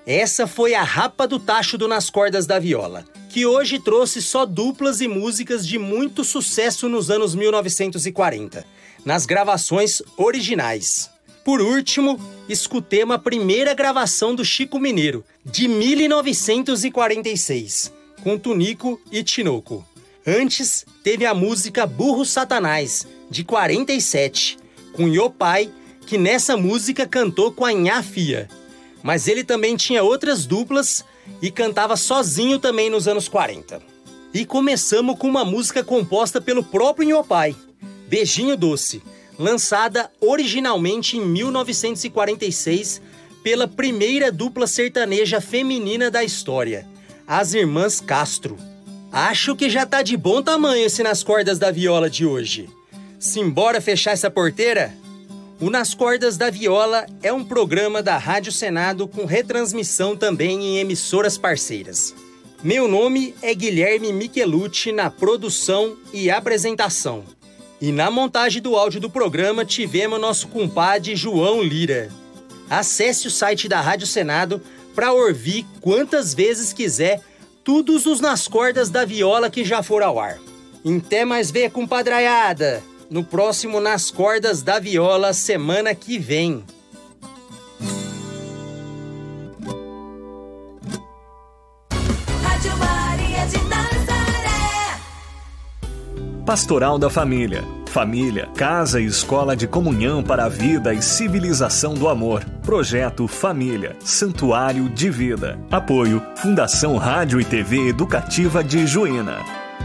Essa foi a Rapa do Tacho do Nas Cordas da Viola, que hoje trouxe só duplas e músicas de muito sucesso nos anos 1940, nas gravações originais. Por último, escutemos a primeira gravação do Chico Mineiro, de 1946, com Tunico e Tinoco. Antes, teve a música Burro Satanás, de 47, com Iopai, que nessa música cantou com a Nhá Fia. Mas ele também tinha outras duplas e cantava sozinho também nos anos 40. E começamos com uma música composta pelo próprio Iopai, Beijinho Doce, lançada originalmente em 1946 pela primeira dupla sertaneja feminina da história, as Irmãs Castro. Acho que já tá de bom tamanho esse Nas Cordas da Viola de hoje. Simbora fechar essa porteira? O Nas Cordas da Viola é um programa da Rádio Senado com retransmissão também em emissoras parceiras. Meu nome é Guilherme Michelucci na produção e apresentação. E na montagem do áudio do programa tivemos nosso compadre João Lira. Acesse o site da Rádio Senado para ouvir quantas vezes quiser todos os Nas Cordas da Viola que já foram ao ar. Até mais ver, compadraiada, no próximo Nas Cordas da Viola semana que vem. Rádio Maria de Nazaré. Pastoral da Família. Família, casa e escola de comunhão para a vida e civilização do amor. Projeto Família, Santuário de Vida. Apoio Fundação Rádio e TV Educativa de Juína.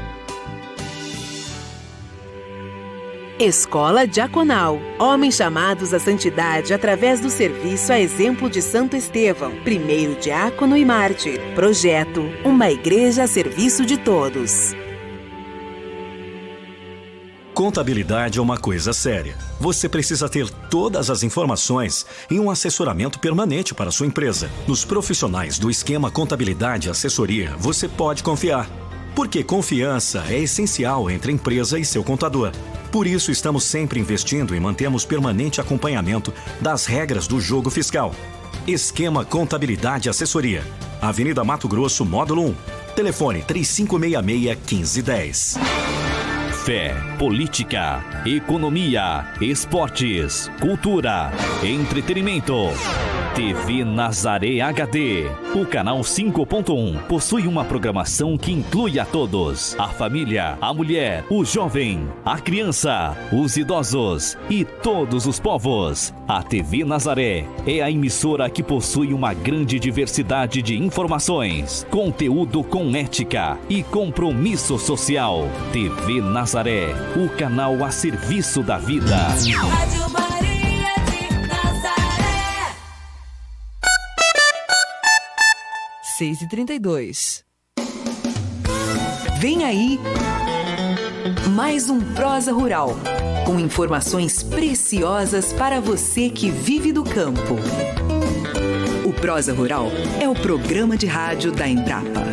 Escola Diaconal. Homens chamados à santidade através do serviço a exemplo de Santo Estevão, primeiro diácono e mártir. Projeto Uma Igreja a Serviço de Todos. Contabilidade é uma coisa séria. Você precisa ter todas as informações e um assessoramento permanente para a sua empresa. Nos profissionais do Esquema Contabilidade e Assessoria, você pode confiar. Porque confiança é essencial entre a empresa e seu contador. Por isso, estamos sempre investindo e mantemos permanente acompanhamento das regras do jogo fiscal. Esquema Contabilidade e Assessoria. Avenida Mato Grosso, Módulo 1. Telefone 3566-1510. Fé, política, economia, esportes, cultura, entretenimento. TV Nazaré HD. O canal 5.1 possui uma programação que inclui a todos: a família, a mulher, o jovem, a criança, os idosos e todos os povos. A TV Nazaré é a emissora que possui uma grande diversidade de informações, conteúdo com ética e compromisso social. TV Nazaré, o canal a serviço da vida. Rádio Maria de Nazaré. 6h32. Vem aí mais um Prosa Rural, com informações preciosas para você que vive do campo. O Prosa Rural é o programa de rádio da Embrapa.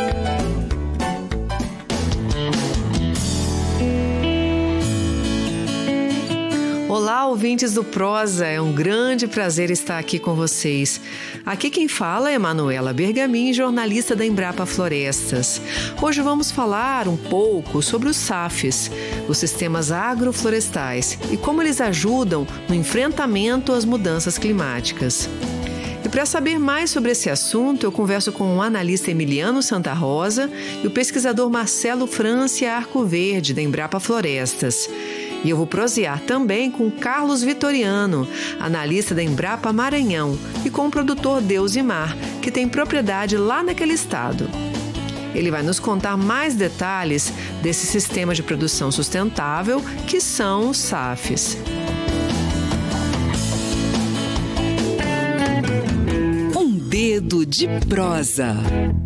Olá, ouvintes do Prosa, é um grande prazer estar aqui com vocês. Aqui quem fala é Manuela Bergamin, jornalista da Embrapa Florestas. Hoje vamos falar um pouco sobre os SAFs, os sistemas agroflorestais, e como eles ajudam no enfrentamento às mudanças climáticas. E para saber mais sobre esse assunto, eu converso com o analista Emiliano Santa Rosa e o pesquisador Marcelo Francia Arcoverde, da Embrapa Florestas. E eu vou prosear também com Carlos Vitoriano, analista da Embrapa Maranhão, e com o produtor Deusimar, que tem propriedade lá naquele estado. Ele vai nos contar mais detalhes desse sistema de produção sustentável que são os SAFs. Um dedo de prosa.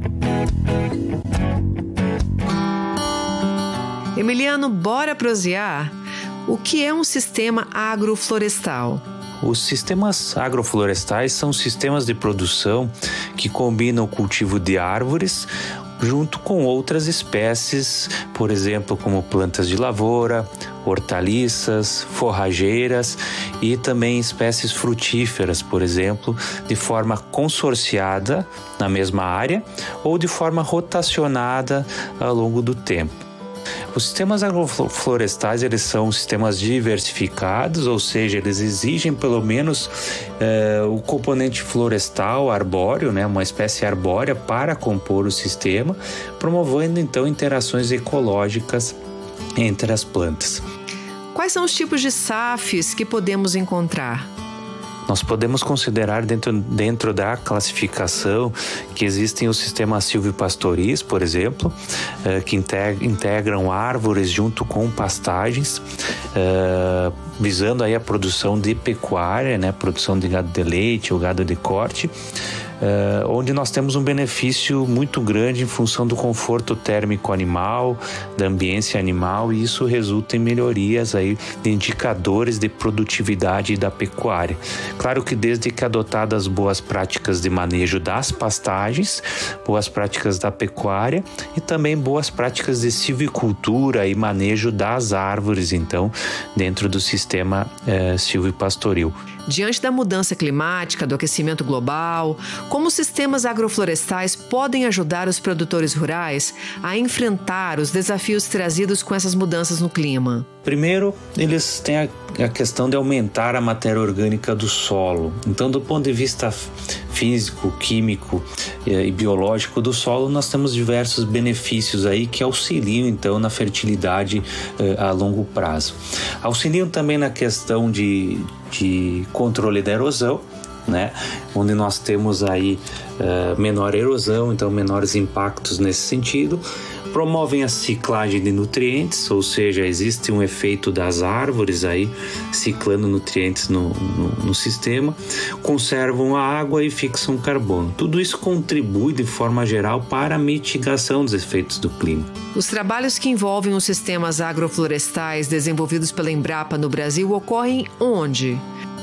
Emiliano, bora prosear? O que é um sistema agroflorestal? Os sistemas agroflorestais são sistemas de produção que combinam o cultivo de árvores junto com outras espécies, por exemplo, como plantas de lavoura hortaliças, forrageiras e também espécies frutíferas, por exemplo, de forma consorciada na mesma área ou de forma rotacionada ao longo do tempo. Os sistemas agroflorestais, eles são sistemas diversificados, ou seja, eles exigem pelo menos o componente florestal arbóreo, né, uma espécie arbórea para compor o sistema, promovendo então interações ecológicas entre as plantas. Quais são os tipos de SAFs que podemos encontrar? Nós podemos considerar dentro da classificação que existem os sistemas silvipastoris, por exemplo, que integram árvores junto com pastagens, visando aí a produção de pecuária, né, produção de gado de leite ou gado de corte, onde nós temos um benefício muito grande em função do conforto térmico animal, da ambiência animal, e isso resulta em melhorias aí de indicadores de produtividade da pecuária. Claro que desde que adotadas boas práticas de manejo das pastagens, boas práticas da pecuária e também boas práticas de silvicultura e manejo das árvores, então, dentro do sistema silvipastoril. Diante da mudança climática, do aquecimento global, como os sistemas agroflorestais podem ajudar os produtores rurais a enfrentar os desafios trazidos com essas mudanças no clima? Primeiro, eles têm a questão de aumentar a matéria orgânica do solo. Então, do ponto de vista físico, químico e biológico do solo, nós temos diversos benefícios aí que auxiliam então na fertilidade a longo prazo. Auxiliam também na questão de controle da erosão, né? Onde nós temos aí menor erosão, então menores impactos nesse sentido. Promovem a ciclagem de nutrientes, ou seja, existe um efeito das árvores aí ciclando nutrientes no sistema, conservam a água e fixam carbono. Tudo isso contribui de forma geral para a mitigação dos efeitos do clima. Os trabalhos que envolvem os sistemas agroflorestais desenvolvidos pela Embrapa no Brasil ocorrem onde?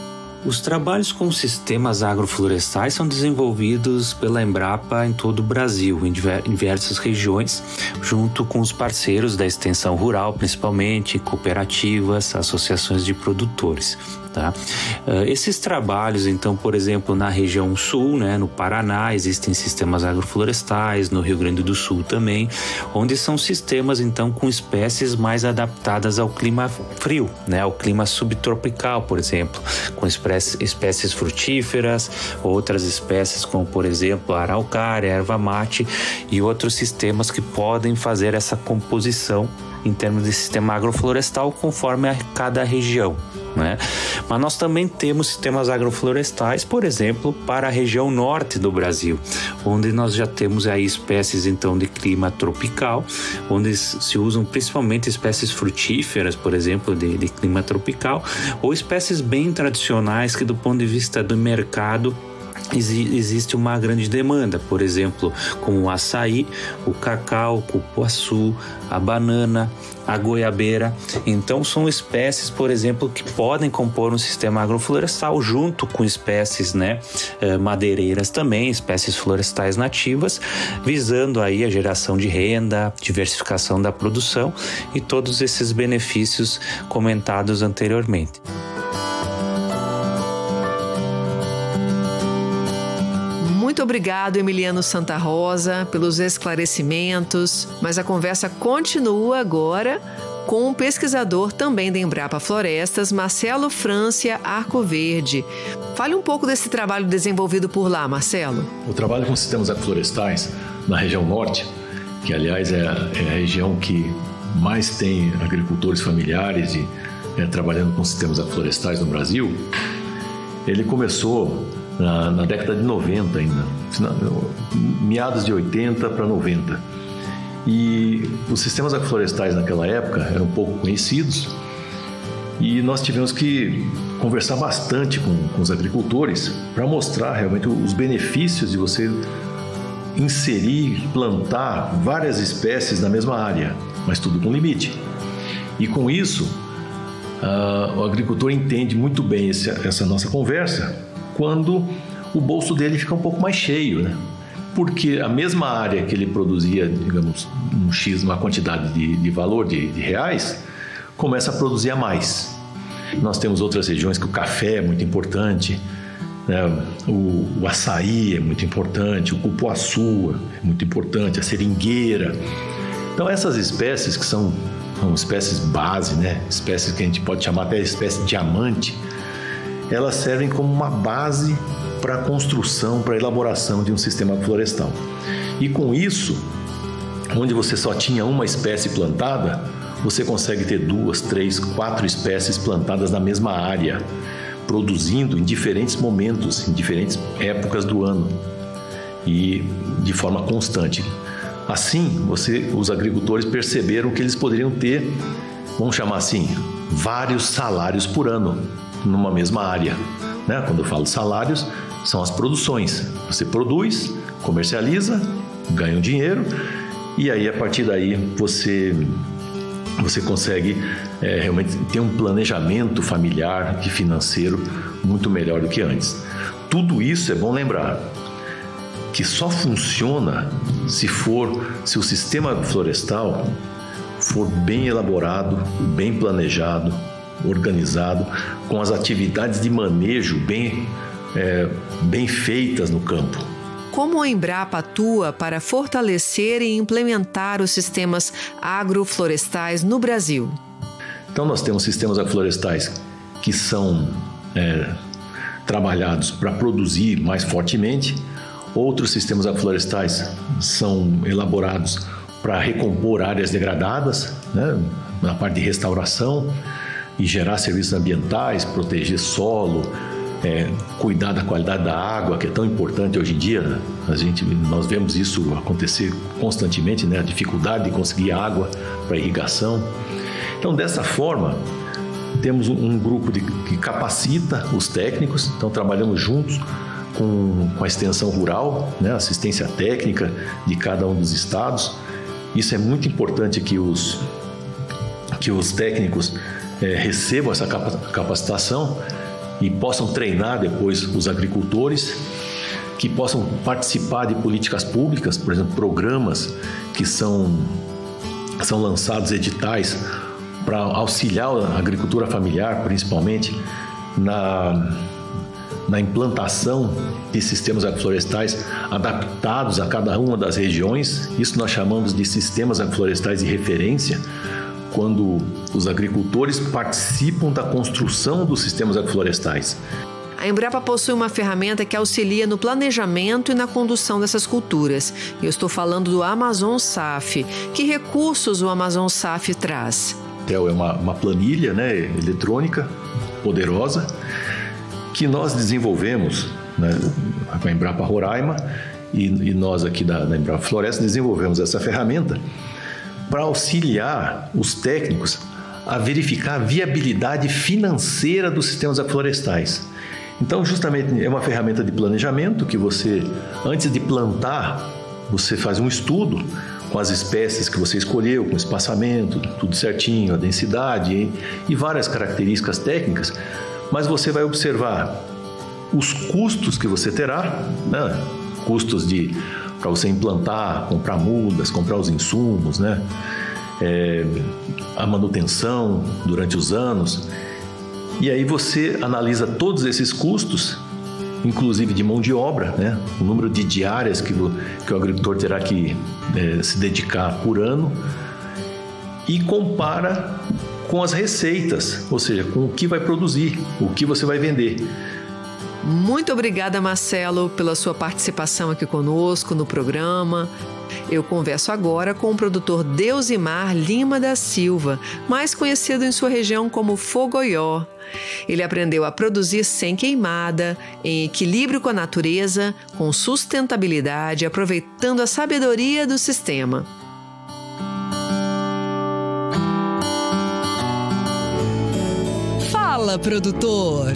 Os trabalhos com sistemas agroflorestais são desenvolvidos pela Embrapa em todo o Brasil, em diversas regiões, junto com os parceiros da extensão rural, principalmente cooperativas, associações de produtores. Tá? Esses trabalhos, então, por exemplo, na região sul, né, no Paraná, existem sistemas agroflorestais, no Rio Grande do Sul também, onde são sistemas, então, com espécies mais adaptadas ao clima frio, né, ao clima subtropical, por exemplo, com espécies frutíferas, outras espécies como, por exemplo, a araucária, a erva mate e outros sistemas que podem fazer essa composição em termos de sistema agroflorestal conforme a cada região, né? Mas nós também temos sistemas agroflorestais, por exemplo, para a região norte do Brasil, onde nós já temos aí espécies então de clima tropical, onde se usam principalmente espécies frutíferas, por exemplo, de clima tropical, ou espécies bem tradicionais que do ponto de vista do mercado existe uma grande demanda, por exemplo, como o açaí, o cacau, o cupuaçu, a banana, a goiabeira. Então são espécies, por exemplo, que podem compor um sistema agroflorestal junto com espécies, né, madeireiras também, espécies florestais nativas, visando aí a geração de renda, diversificação da produção e todos esses benefícios comentados anteriormente. Muito obrigado, Emiliano Santa Rosa, pelos esclarecimentos, mas a conversa continua agora com um pesquisador também da Embrapa Florestas, Marcelo Francia Arcoverde. Fale um pouco desse trabalho desenvolvido por lá, Marcelo. O trabalho com sistemas agroflorestais na região norte, que aliás é a região que mais tem agricultores familiares trabalhando com sistemas agroflorestais no Brasil, ele começou na década de 90 ainda, meados de 80 para 90. E os sistemas agroflorestais naquela época eram pouco conhecidos e nós tivemos que conversar bastante com os agricultores para mostrar realmente os benefícios de você inserir, plantar várias espécies na mesma área, mas tudo com limite. E com isso, o agricultor entende muito bem essa nossa conversa quando o bolso dele fica um pouco mais cheio, né? Porque a mesma área que ele produzia, digamos, uma quantidade de valor de reais, começa a produzir a mais. Nós temos outras regiões que o café é muito importante, né? O açaí é muito importante, o cupuaçu é muito importante, a seringueira. Então essas espécies que são espécies base, né? Espécies que a gente pode chamar até espécie diamante, elas servem como uma base para a construção, para a elaboração de um sistema florestal. E com isso, onde você só tinha uma espécie plantada, você consegue ter 2, 3, 4 espécies plantadas na mesma área, produzindo em diferentes momentos, em diferentes épocas do ano e de forma constante. Assim, os agricultores perceberam que eles poderiam ter, vamos chamar assim, vários salários por ano numa mesma área, né? Quando eu falo salários, são as produções. Você produz, comercializa, ganha um dinheiro e aí a partir daí você consegue realmente ter um planejamento familiar e financeiro muito melhor do que antes. Tudo isso é bom lembrar que só funciona se o sistema florestal for bem elaborado, bem planejado, organizado, com as atividades de manejo bem feitas no campo. Como a Embrapa atua para fortalecer e implementar os sistemas agroflorestais no Brasil? Então nós temos sistemas agroflorestais que são trabalhados para produzir mais fortemente. Outros sistemas agroflorestais são elaborados para recompor áreas degradadas, né, na parte de restauração e gerar serviços ambientais, proteger solo, cuidar da qualidade da água, que é tão importante hoje em dia, né? Nós vemos isso acontecer constantemente, né? A dificuldade de conseguir água para irrigação. Então, dessa forma, temos um grupo que capacita os técnicos, então trabalhamos juntos com a extensão rural, né? Assistência técnica de cada um dos estados. Isso é muito importante que os técnicos recebam essa capacitação e possam treinar depois os agricultores, que possam participar de políticas públicas, por exemplo, programas que são lançados, editais, para auxiliar a agricultura familiar, principalmente, na implantação de sistemas agroflorestais adaptados a cada uma das regiões. Isso nós chamamos de sistemas agroflorestais de referência, quando os agricultores participam da construção dos sistemas agroflorestais. A Embrapa possui uma ferramenta que auxilia no planejamento e na condução dessas culturas. Eu estou falando do Amazon SAF. Que recursos o Amazon SAF traz? É uma planilha, né, eletrônica poderosa que nós desenvolvemos, né, com a Embrapa Roraima e nós aqui da Embrapa Floresta desenvolvemos essa ferramenta para auxiliar os técnicos a verificar a viabilidade financeira dos sistemas agroflorestais. Então, justamente, é uma ferramenta de planejamento que você, antes de plantar, você faz um estudo com as espécies que você escolheu, com espaçamento, tudo certinho, a densidade e várias características técnicas, mas você vai observar os custos que você terá, né? Custos para você implantar, comprar mudas, comprar os insumos, né? A manutenção durante os anos. E aí você analisa todos esses custos, inclusive de mão de obra, né? O número de diárias que o agricultor terá que se dedicar por ano, e compara com as receitas, ou seja, com o que vai produzir, o que você vai vender. Muito obrigada, Marcelo, pela sua participação aqui conosco no programa. Eu converso agora com o produtor Deusimar Lima da Silva, mais conhecido em sua região como Fogoió. Ele aprendeu a produzir sem queimada, em equilíbrio com a natureza, com sustentabilidade, aproveitando a sabedoria do sistema. Fala, produtor!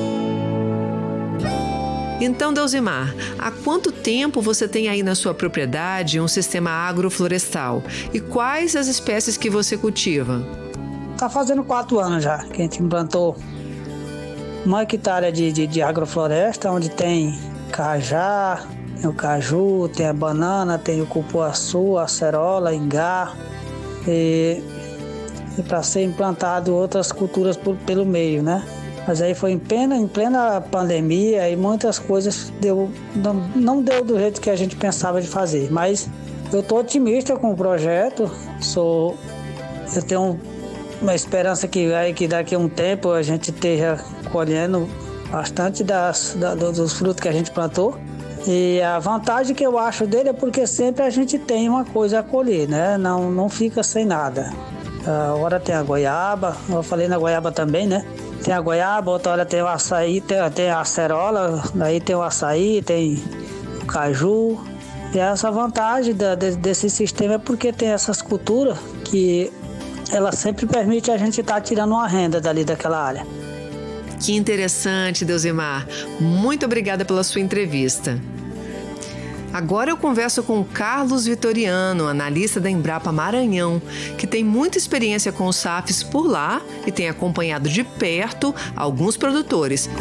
Então, Deusimar, há quanto tempo você tem aí na sua propriedade um sistema agroflorestal? E quais as espécies que você cultiva? Tá fazendo 4 anos já que a gente implantou 1 hectare de agrofloresta, onde tem cajá, tem o caju, tem a banana, tem o cupuaçu, a acerola, ingá. E e para ser implantado outras culturas pelo meio, né? Mas aí foi em plena pandemia e muitas coisas não deu do jeito que a gente pensava de fazer. Mas eu estou otimista com o projeto, eu tenho uma esperança que daqui a um tempo a gente esteja colhendo bastante dos frutos que a gente plantou. E a vantagem que eu acho dele é porque sempre a gente tem uma coisa a colher, né? Não fica sem nada. Agora tem a goiaba, eu falei na goiaba também, né? Tem a goiaba, outra hora tem o açaí, tem a acerola, daí tem o açaí, tem o caju. E essa vantagem desse sistema é porque tem essas culturas que ela sempre permite a gente estar tirando uma renda dali daquela área. Que interessante, Deusimar. Muito obrigada pela sua entrevista. Agora eu converso com o Carlos Vitoriano, analista da Embrapa Maranhão, que tem muita experiência com os SAFs por lá e tem acompanhado de perto alguns produtores.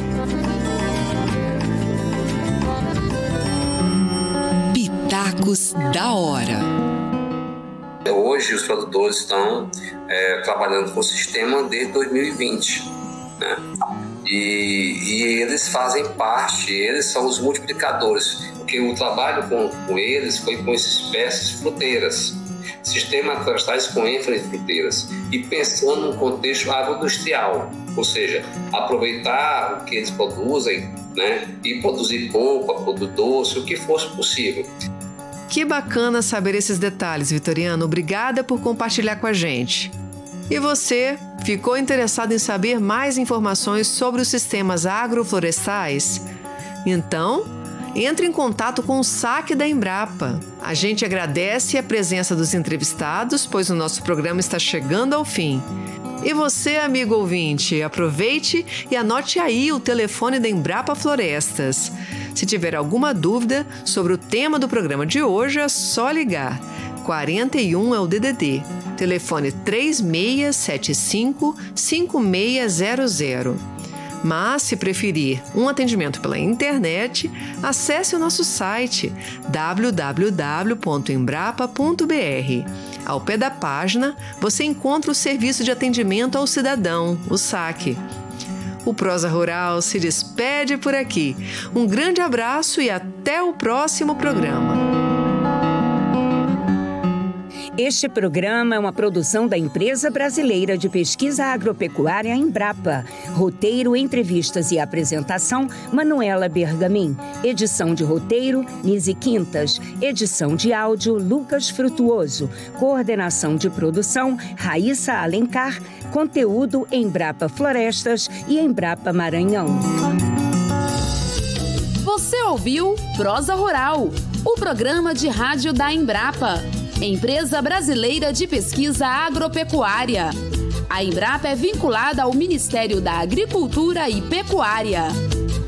Pitacos da hora. Hoje os produtores estão trabalhando com o sistema desde 2020, né? E eles fazem parte, eles são os multiplicadores, porque o trabalho com eles foi com essas espécies fruteiras, sistemas florestais com ênfase em fruteiras, e pensando no contexto agroindustrial, ou seja, aproveitar o que eles produzem, né, e produzir polpa, produto doce, o que fosse possível. Que bacana saber esses detalhes, Vitoriano. Obrigada por compartilhar com a gente. E você, ficou interessado em saber mais informações sobre os sistemas agroflorestais? Então, entre em contato com o SAC da Embrapa. A gente agradece a presença dos entrevistados, pois o nosso programa está chegando ao fim. E você, amigo ouvinte, aproveite e anote aí o telefone da Embrapa Florestas. Se tiver alguma dúvida sobre o tema do programa de hoje, é só ligar. 41 é o DDD, telefone 3675-5600. Mas, se preferir um atendimento pela internet, acesse o nosso site www.embrapa.br. Ao pé da página, você encontra o Serviço de Atendimento ao Cidadão, o SAC. O Prosa Rural se despede por aqui. Um grande abraço e até o próximo programa. Este programa é uma produção da Empresa Brasileira de Pesquisa Agropecuária Embrapa. Roteiro, entrevistas e apresentação, Manuela Bergamin. Edição de roteiro, Nise Quintas. Edição de áudio, Lucas Frutuoso. Coordenação de produção, Raíssa Alencar. Conteúdo, Embrapa Florestas e Embrapa Maranhão. Você ouviu Prosa Rural, o programa de rádio da Embrapa, Empresa Brasileira de Pesquisa Agropecuária. A Embrapa é vinculada ao Ministério da Agricultura e Pecuária.